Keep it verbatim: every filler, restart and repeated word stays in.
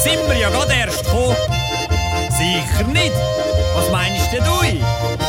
sind wir ja gerade erst gekommen. Sicher nicht. Was meinst denn du?